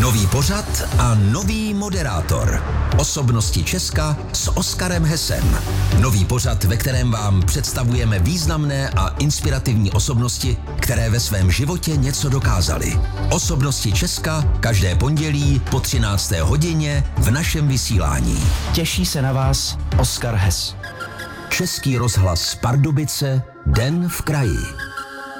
Nový pořad a nový moderátor. Osobnosti Česka s Oskarem Hessem. Nový pořad, ve kterém vám představujeme významné a inspirativní osobnosti, které ve svém životě něco dokázaly. Osobnosti Česka každé pondělí po 13. hodině v našem vysílání. Těší se na vás Oskar Hess. Český rozhlas Pardubice, Den v kraji.